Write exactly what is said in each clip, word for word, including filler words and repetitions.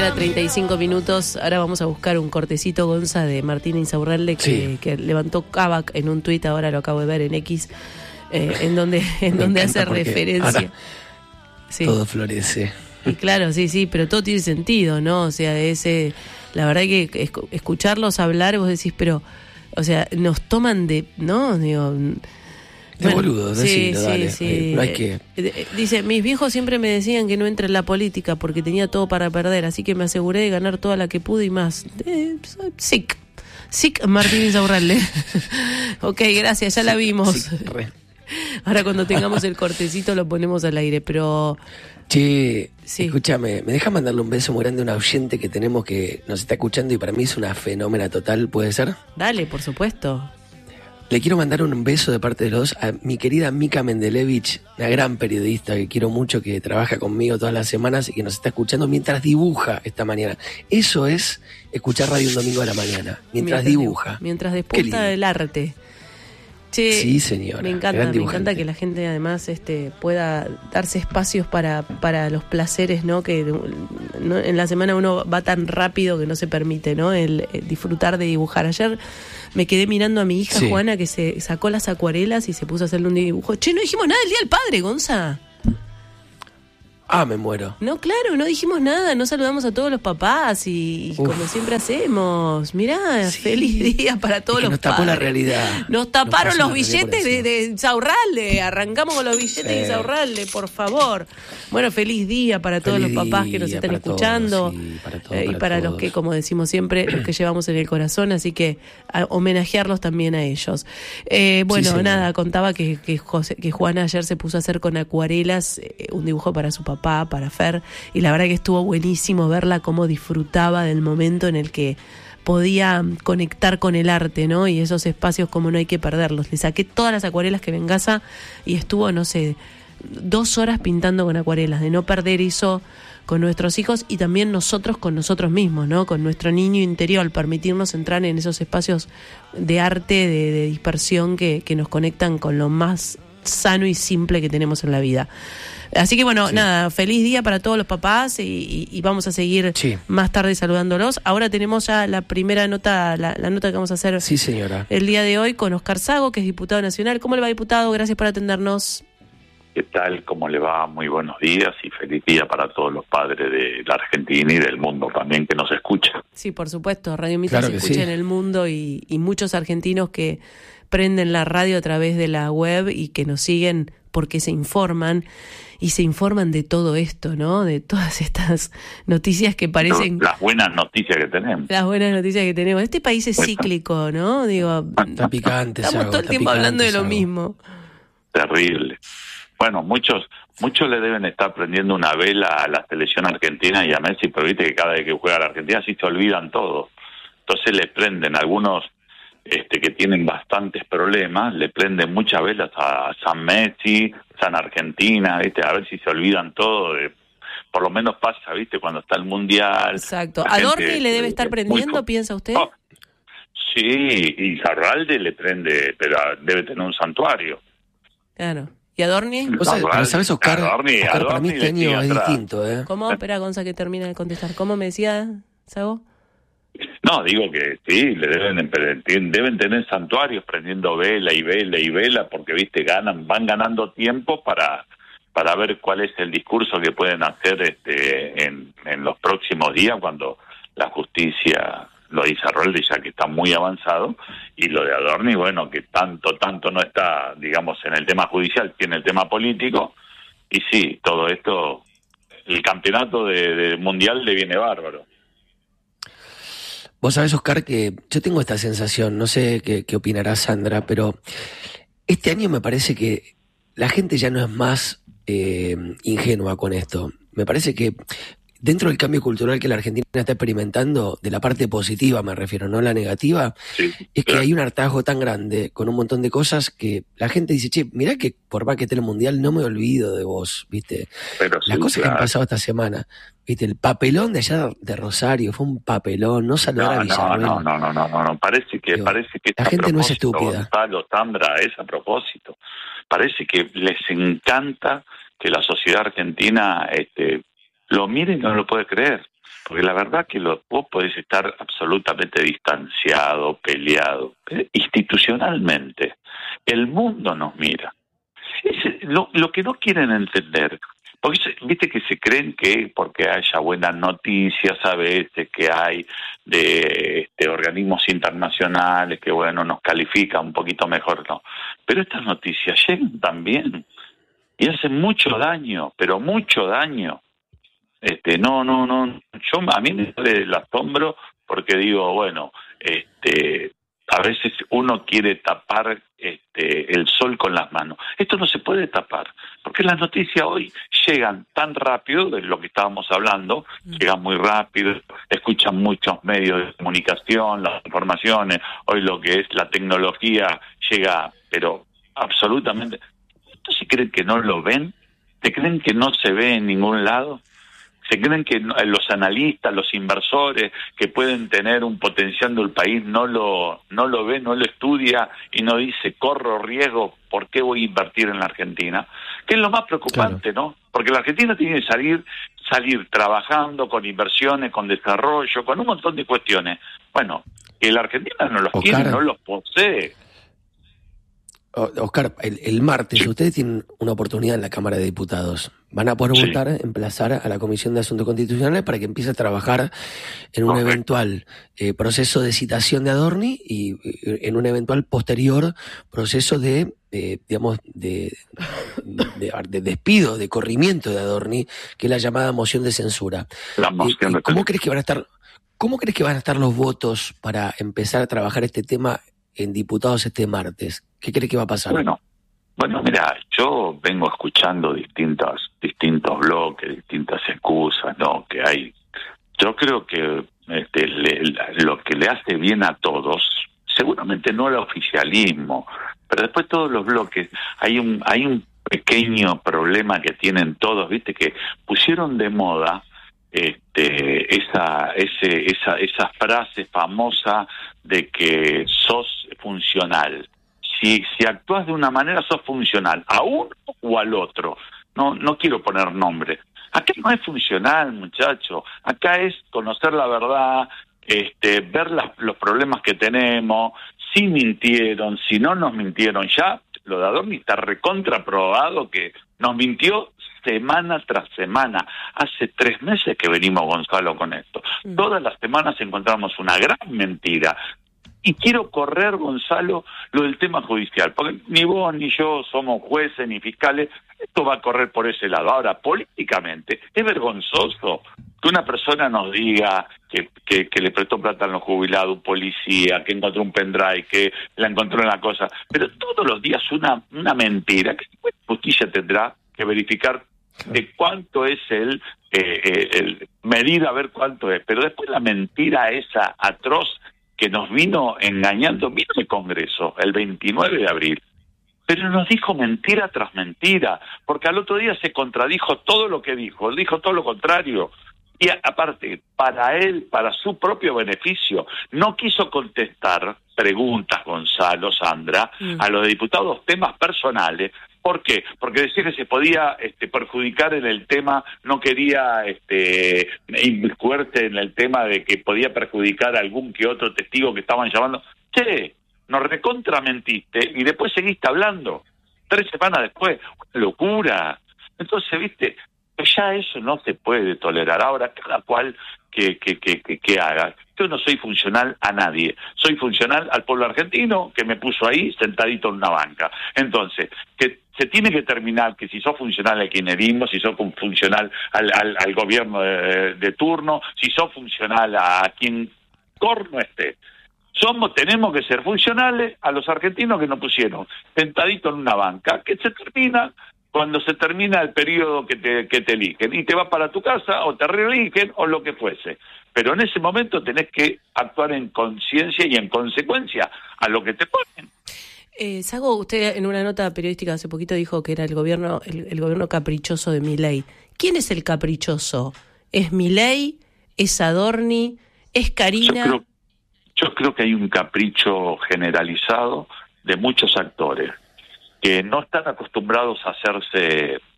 mañana, treinta y cinco minutos. Ahora vamos a buscar un cortecito, Gonza, de Martín Insaurralde, que, sí. que levantó Kavak en un tuit, ahora lo acabo de ver en X, eh, en donde, en donde hace referencia. Sí. Todo florece. Y claro, sí, sí, pero todo tiene sentido, ¿no? O sea, de ese, la verdad que escucharlos hablar, vos decís, pero, o sea, nos toman de, ¿no? Digo... De bueno, boludo, sí, decilo, sí, dale. Sí. No hay que... Dice, mis viejos siempre me decían que no entre en la política porque tenía todo para perder, así que me aseguré de ganar toda la que pude y más. Eh, sick. Sick Martín Insaurralde. Ok, gracias, ya la vimos. Sí, re. Ahora cuando tengamos el cortecito lo ponemos al aire, pero... Che, sí. Escúchame, ¿me dejas mandarle un beso muy grande a una oyente que tenemos que nos está escuchando y para mí es una fenómena total, ¿puede ser? Dale, por supuesto. Le quiero mandar un beso de parte de los dos a mi querida Mika Mendelevich, una gran periodista que quiero mucho, que trabaja conmigo todas las semanas y que nos está escuchando mientras dibuja esta mañana. Eso es escuchar radio un domingo a la mañana, mientras, mientras dibuja. Mientras despunta el arte. Che, sí, señora. Me encanta, me encanta que la gente además este, pueda darse espacios para, para los placeres, ¿no? Que no, en la semana uno va tan rápido que no se permite, ¿no? El, el disfrutar de dibujar. Ayer me quedé mirando a mi hija sí. Juana, que se sacó las acuarelas y se puso a hacerle un dibujo. Che, no dijimos nada del Día del Padre, Gonza. Ah, me muero. No, claro, no dijimos nada, no saludamos a todos los papás y, y como siempre hacemos. Mirá, sí. Feliz día para todos es que los nos tapó padres. La realidad. Nos taparon nos los billetes de, de Insaurralde, arrancamos con los billetes sí. de Insaurralde, por favor. Bueno, feliz día para todos feliz los papás que nos están escuchando todos, sí, para todo, eh, para y para todos. Los que, como decimos siempre, los que llevamos en el corazón, así que a homenajearlos también a ellos. Eh, bueno, sí, nada, contaba que, que, José, que Juana ayer se puso a hacer con acuarelas eh, un dibujo para su papá, para Fer, y la verdad que estuvo buenísimo verla cómo disfrutaba del momento en el que podía conectar con el arte, ¿no? Y esos espacios como no hay que perderlos. Le saqué todas las acuarelas que me en casa y estuvo, no sé, dos horas pintando con acuarelas, de no perder eso con nuestros hijos y también nosotros con nosotros mismos, ¿no? Con nuestro niño interior, permitirnos entrar en esos espacios de arte, de, de dispersión que, que nos conectan con lo más sano y simple que tenemos en la vida. Así que bueno, sí. nada, feliz día para todos los papás y, y, y vamos a seguir sí. más tarde saludándolos. Ahora tenemos ya la primera nota, la, la nota que vamos a hacer sí, señora. el día de hoy con Oscar Sago, que es diputado nacional. ¿Cómo le va, diputado? Gracias por atendernos. ¿Qué tal? ¿Cómo le va? Muy buenos días y feliz día para todos los padres de la Argentina y del mundo también que nos escuchan. Sí, por supuesto, Radio Mitre claro se escucha sí. en el mundo y, y muchos argentinos que prenden la radio a través de la web y que nos siguen porque se informan y se informan de todo esto, ¿no? De todas estas noticias que parecen... Las buenas noticias que tenemos. Las buenas noticias que tenemos. Este país es cíclico, ¿no? Digo, está picante, estamos Sago, todo el tiempo picante, hablando de lo Sago. mismo. Terrible. Bueno, muchos muchos le deben estar prendiendo una vela a la selección argentina y a Messi, pero viste que cada vez que juega a la Argentina sí se olvidan todo. Entonces le prenden algunos este que tienen bastantes problemas, le prenden muchas velas a San Messi, San Argentina, viste, a ver si se olvidan todo de, por lo menos pasa, viste, cuando está el Mundial. Exacto. ¿A Dorni le debe estar prendiendo, muy, piensa usted? Oh, sí, y Zarralde le prende, pero debe tener un santuario. Claro. ¿Y Adorni? ¿Vos sabés, ¿sabés Oscar? Adorni, Oscar Adorni para mí este año es atrás. distinto, ¿eh? ¿Cómo? Espera, Gonza, que termina de contestar. ¿Cómo me decía, Sago? No, digo que sí, le deben deben tener santuarios prendiendo vela y vela y vela porque, viste, ganan van ganando tiempo para para ver cuál es el discurso que pueden hacer este en, en los próximos días cuando la justicia lo dice Arrolde, ya que está muy avanzado, y lo de Adorni, bueno, que tanto, tanto no está, digamos, en el tema judicial, tiene el tema político, y sí, todo esto, el campeonato de, de mundial le viene bárbaro. Vos sabés, Oscar, que yo tengo esta sensación, no sé qué, qué opinará Sandra, pero este año me parece que la gente ya no es más eh, ingenua con esto. Me parece que dentro del cambio cultural que la Argentina está experimentando, de la parte positiva me refiero, no la negativa, sí, es claro. que hay un hartazgo tan grande con un montón de cosas que la gente dice, che, mirá que por más que esté el Mundial no me olvido de vos, ¿viste? Pero Las sí, cosas claro. que han pasado esta semana, ¿viste? El papelón de allá de Rosario, fue un papelón, no saludar no, a Villarruel. No, no, no, no, no, no, parece que, Digo, parece que la gente no es estúpida. Gonzalo, Sandra, es a propósito. Parece que les encanta que la sociedad argentina este, lo mira y no lo puede creer. Porque la verdad que lo, vos podés estar absolutamente distanciado, peleado, eh, institucionalmente. El mundo nos mira. Es lo, lo que no quieren entender, porque se, viste que se creen que porque haya buenas noticias a veces que hay de, de organismos internacionales que bueno nos califican un poquito mejor, no. Pero estas noticias llegan también y hacen mucho daño, pero mucho daño. Este, no, no, no, yo a mí me sale el asombro porque digo, bueno, este, a veces uno quiere tapar este, el sol con las manos. Esto no se puede tapar, porque las noticias hoy llegan tan rápido, de lo que estábamos hablando, mm. llegan muy rápido, escuchan muchos medios de comunicación, las informaciones, hoy lo que es la tecnología llega, pero absolutamente. ¿Entonces creen que no lo ven? ¿Te creen que no se ve en ningún lado? ¿Se creen que no, los analistas, los inversores que pueden tener un potencial del país no lo no lo ve, no lo estudia y no dice corro riesgo, ¿por qué voy a invertir en la Argentina? Que es lo más preocupante, claro. ¿No? Porque la Argentina tiene que salir salir trabajando con inversiones, con desarrollo, con un montón de cuestiones. Bueno, que la Argentina no los Oscar, tiene, no los posee. Oscar, el, el martes sí. Ustedes tienen una oportunidad en la Cámara de Diputados. Van a poder sí. votar, emplazar a la Comisión de Asuntos Constitucionales para que empiece a trabajar en un okay. eventual eh, proceso de citación de Adorni y eh, en un eventual posterior proceso de, eh, digamos, de, de, de despido, de corrimiento de Adorni, que es la llamada moción de censura. La moción eh, de ¿Cómo crees que van a estar, cómo crees que van a estar los votos para empezar a trabajar este tema en diputados este martes? ¿Qué crees que va a pasar? Bueno, bueno, mira, yo vengo escuchando distintos, distintos bloques, distintas excusas, ¿no? Que hay. Yo creo que este, le, lo que le hace bien a todos, seguramente no el oficialismo, pero después todos los bloques, hay un, hay un pequeño problema que tienen todos, viste, que pusieron de moda este, esa, ese, esa, esa frase famosa de que sos funcional. Si, si actúas de una manera, sos funcional, a uno o al otro. No, no quiero poner nombre. Acá no es funcional, muchacho. Acá es conocer la verdad, este, ver las, los problemas que tenemos, si mintieron, si no nos mintieron. Ya lo de Adorni está recontraprobado que nos mintió semana tras semana. Hace tres meses que venimos, Gonzalo, con esto. Mm. Todas las semanas encontramos una gran mentira. Y quiero correr, Gonzalo, lo del tema judicial, porque ni vos ni yo somos jueces ni fiscales, esto va a correr por ese lado. Ahora, políticamente, es vergonzoso que una persona nos diga que, que, que le prestó plata a los jubilados, un policía, que encontró un pendrive, que la encontró en la cosa, pero todos los días una, una mentira, que la justicia tendrá que verificar de cuánto es el, eh, el medir a ver cuánto es, pero después la mentira esa atroz que nos vino engañando, vino el Congreso el veintinueve de abril, pero nos dijo mentira tras mentira, porque al otro día se contradijo todo lo que dijo, dijo todo lo contrario, y a, aparte, para él, para su propio beneficio, no quiso contestar preguntas, Gonzalo, Sandra, mm. a los diputados, temas personales. ¿Por qué? Porque decía que se podía este, perjudicar en el tema, no quería este, inmiscuirse en el tema de que podía perjudicar a algún que otro testigo que estaban llamando. Che, nos recontramentiste y después seguiste hablando. Tres semanas después, una locura. Entonces, viste, ya eso no se puede tolerar. Ahora, cada cual que, que, que, que, que haga. Yo no soy funcional a nadie. Soy funcional al pueblo argentino que me puso ahí sentadito en una banca. Entonces, que se tiene que terminar que si sos funcional al kirchnerismo, si sos funcional al, al, al gobierno de, de turno, si sos funcional a, a quien corno esté. Somos, tenemos que ser funcionales a los argentinos que nos pusieron sentadito en una banca, que se termina cuando se termina el periodo que te, que te eligen, y te vas para tu casa, o te reeligen, o lo que fuese. Pero en ese momento tenés que actuar en conciencia y en consecuencia a lo que te ponen. Eh, Sago, usted en una nota periodística hace poquito dijo que era el gobierno, el, el gobierno caprichoso de Milei. ¿Quién es el caprichoso? ¿Es Milei? ¿Es Adorni? ¿Es Karina? Yo creo, yo creo que hay un capricho generalizado de muchos actores que no están acostumbrados a hacerse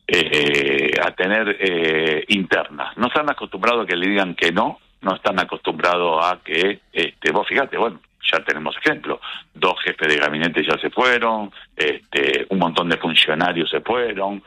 eh, a tener eh, internas. No están acostumbrados a que le digan que no, no están acostumbrados a que, este, vos fíjate, bueno, ya tenemos ejemplos, dos jefes de gabinete ya se fueron, este, un montón de funcionarios se fueron,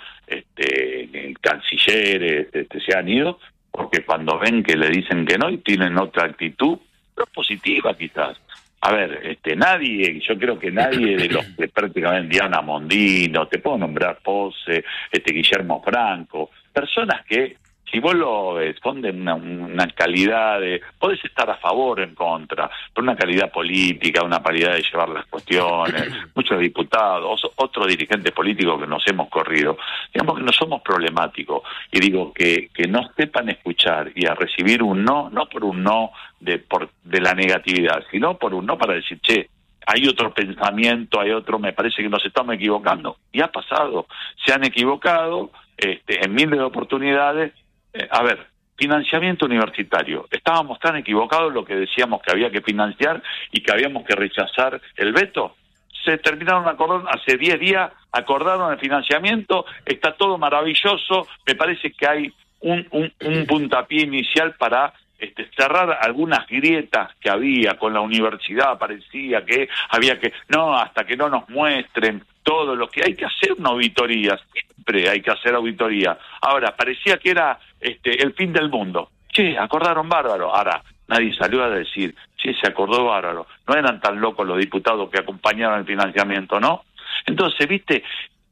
este, cancilleres este, se han ido, porque cuando ven que le dicen que no y tienen otra actitud, pero positiva quizás. A ver, este, nadie, yo creo que nadie de los que prácticamente, Diana Mondino, te puedo nombrar Pose, este, Guillermo Franco, personas que, si vos lo ves, ponen una, una calidad de... Podés estar a favor o en contra, pero una calidad política, una calidad de llevar las cuestiones, muchos diputados, otros dirigentes políticos que nos hemos corrido, digamos que no somos problemáticos. Y digo, que, que no sepan escuchar y a recibir un no, no por un no de, por, de la negatividad, sino por un no para decir, che, hay otro pensamiento, hay otro, me parece que nos estamos equivocando. Y ha pasado, se han equivocado este, en miles de oportunidades. Eh, a ver, financiamiento universitario. Estábamos tan equivocados en lo que decíamos que había que financiar y que habíamos que rechazar el veto. Se terminaron acordando, hace diez días acordaron el financiamiento, está todo maravilloso, me parece que hay un, un, un puntapié inicial para este, cerrar algunas grietas que había con la universidad. Parecía que había que, no, hasta que no nos muestren todo lo que hay que hacer, una auditoría, siempre hay que hacer auditoría. Ahora, parecía que era este, el fin del mundo. Che, acordaron bárbaro. Ahora, nadie salió a decir, che, se acordó bárbaro. No eran tan locos los diputados que acompañaron el financiamiento, ¿no? Entonces, viste,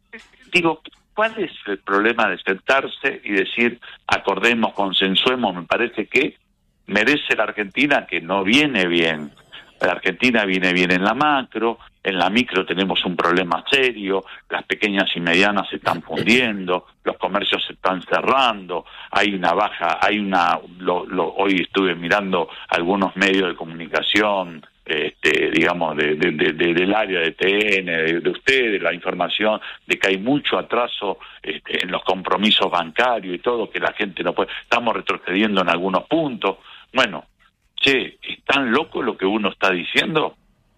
digo, ¿cuál es el problema de sentarse y decir, acordemos, consensuemos? Me parece que merece la Argentina, que no viene bien. La Argentina viene bien en la macro, en la micro tenemos un problema serio, las pequeñas y medianas se están fundiendo, los comercios se están cerrando, hay una baja, hay una, lo, lo, hoy estuve mirando algunos medios de comunicación, este, digamos, de, de, de, de, del área de T N, de, de ustedes, la información de que hay mucho atraso este, en los compromisos bancarios y todo, que la gente no puede, estamos retrocediendo en algunos puntos. Bueno, che, ¿es tan loco lo que uno está diciendo?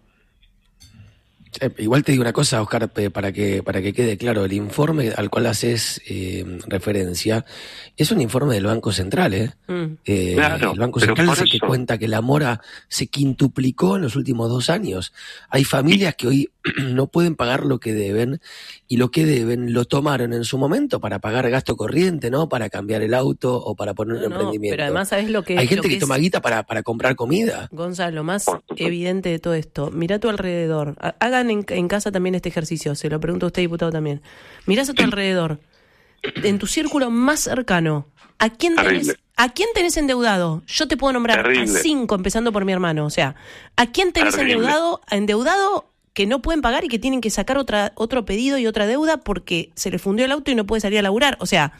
Eh, igual te digo una cosa, Oscar, para que para que quede claro, el informe al cual haces eh, referencia es un informe del Banco Central, ¿eh? Mm. eh claro, el Banco Central es el que cuenta que la mora se quintuplicó en los últimos dos años. Hay familias que hoy no pueden pagar lo que deben, y lo que deben lo tomaron en su momento para pagar gasto corriente, ¿no? Para cambiar el auto o para poner un no, emprendimiento. Pero además, ¿sabes lo que Hay gente lo que, que es... toma guita para, para comprar comida. Gonzalo, lo más evidente de todo esto, mirá a tu alrededor. Hagan en, en casa también este ejercicio, se lo pregunto a usted, diputado, también. Mirás a tu alrededor, en tu círculo más cercano, ¿a quién tenés, ¿a quién tenés endeudado? Yo te puedo nombrar Terrible. a cinco, empezando por mi hermano. O sea, ¿a quién tenés Terrible. endeudado, endeudado que no pueden pagar y que tienen que sacar otra otro pedido y otra deuda porque se les fundió el auto y no puede salir a laburar? O sea,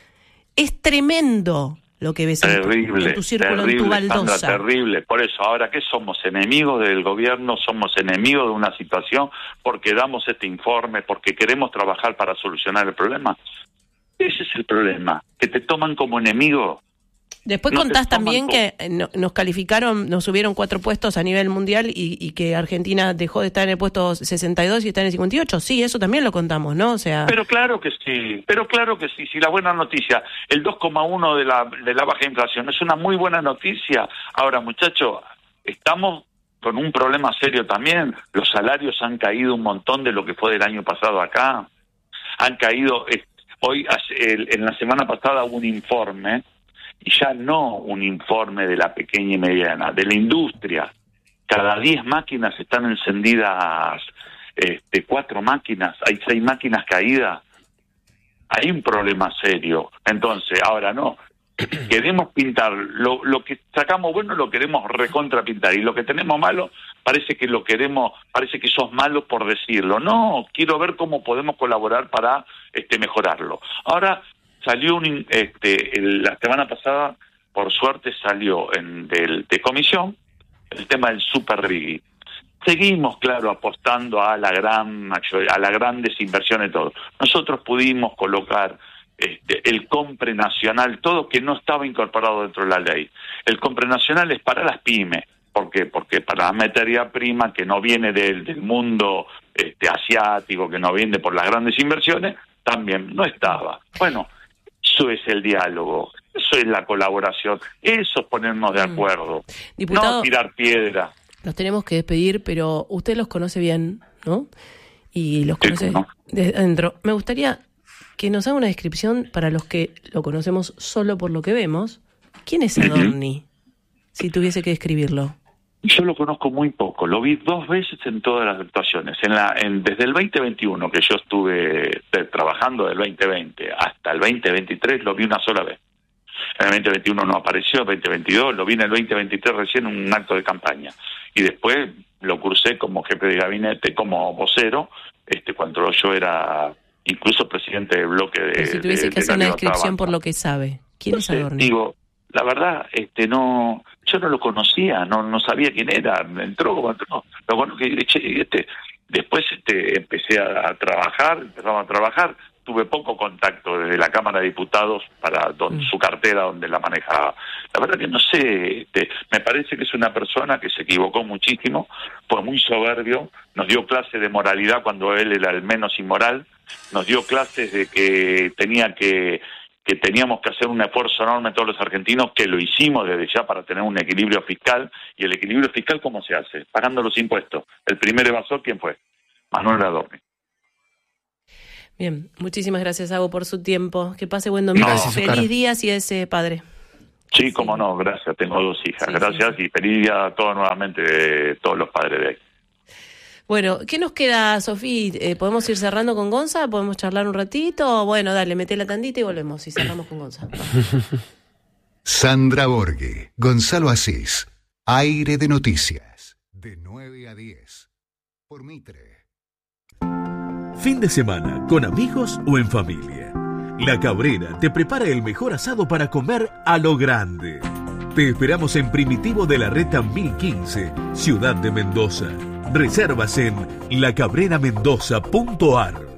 es tremendo lo que ves terrible, en, tu, en tu círculo, terrible, en tu baldosa. Sandra, terrible. Por eso, ahora que somos enemigos del gobierno, somos enemigos de una situación porque damos este informe, porque queremos trabajar para solucionar el problema. Ese es el problema, que te toman como enemigo. Después no contás también como... que no, nos calificaron, nos subieron cuatro puestos a nivel mundial y, y que Argentina dejó de estar en el puesto sesenta y dos y está en el cincuenta y ocho. Sí, eso también lo contamos, ¿no? O sea... Pero claro que sí, pero claro que sí. Si la buena noticia, el dos coma uno de la, de la baja inflación, es una muy buena noticia. Ahora, muchachos, estamos con un problema serio también. Los salarios han caído un montón de lo que fue del año pasado acá. Han caído... Eh, hoy, el, en la semana pasada hubo un informe, y ya no un informe de la pequeña y mediana, de la industria. Cada diez máquinas están encendidas, este, cuatro máquinas, hay seis máquinas caídas. Hay un problema serio. Entonces, ahora no, queremos pintar, lo, lo que sacamos bueno lo queremos recontrapintar, y lo que tenemos malo parece que lo queremos, parece que sos malo por decirlo. No, quiero ver cómo podemos colaborar para este mejorarlo. Ahora, salió un, este, el, la semana pasada, por suerte, salió en del, de comisión el tema del super rigui. Seguimos, claro, apostando a la gran a las grandes inversiones, todo. Nosotros pudimos colocar este, el compre nacional, todo que no estaba incorporado dentro de la ley. El compre nacional es para las pymes. ¿Por qué? Porque para la materia prima que no viene del, del mundo este, asiático, que no viene por las grandes inversiones, también, no estaba. Bueno, eso es el diálogo, eso es la colaboración, eso es ponernos de acuerdo, Diputado, no tirar piedra. Los tenemos que despedir, pero usted los conoce bien, ¿no? Y los conoce ¿no? desde adentro. Me gustaría que nos haga una descripción para los que lo conocemos solo por lo que vemos. ¿Quién es Adorni? Uh-huh. Si tuviese que describirlo. Yo lo conozco muy poco, lo vi dos veces en todas las actuaciones. En la, en, desde el veinte veintiuno, que yo estuve de, trabajando del veinte veinte hasta el veinte veintitrés, lo vi una sola vez. En el veinte veintiuno no apareció, el veinte veintidós, lo vi en el veinte veintitrés recién en un acto de campaña. Y después lo cursé como jefe de gabinete, como vocero, este cuando yo era incluso presidente del bloque de... Pero si tuviese de, que hacer una descripción por lo que sabe, ¿quién es Adorni? Digo, la verdad, este no, yo no lo conocía, no no sabía quién era, me entró como entró, lo conozco, este, después este, empecé a, a trabajar, empezamos a trabajar, tuve poco contacto desde la Cámara de Diputados para don, mm. su cartera donde la manejaba. La verdad que no sé, este, me parece que es una persona que se equivocó muchísimo, fue muy soberbio, nos dio clases de moralidad cuando él era el menos inmoral, nos dio clases de que tenía que que teníamos que hacer un esfuerzo enorme todos los argentinos, que lo hicimos desde ya para tener un equilibrio fiscal. ¿Y el equilibrio fiscal cómo se hace? Pagando los impuestos. El primer evasor, ¿quién fue? Manuel Adorni. Bien, muchísimas gracias, Ago, por su tiempo. Que pase buen domingo. No, feliz día si es eh, padre. Sí, cómo no, gracias. Tengo dos hijas. Sí, gracias sí, sí. Y feliz día a todos nuevamente, de todos los padres de ahí. Bueno, ¿qué nos queda, Sofía? Eh, ¿Podemos ir cerrando con Gonza? ¿Podemos charlar un ratito? Bueno, dale, mete la tandita y volvemos y cerramos con Gonza. Sandra Borghi, Gonzalo Asís, Aire de Noticias, de nueve a diez, por Mitre. Fin de semana, con amigos o en familia. La Cabrera te prepara el mejor asado para comer a lo grande. Te esperamos en Primitivo de la Reta mil quince, Ciudad de Mendoza. Reservas en la cabrera mendoza punto a r.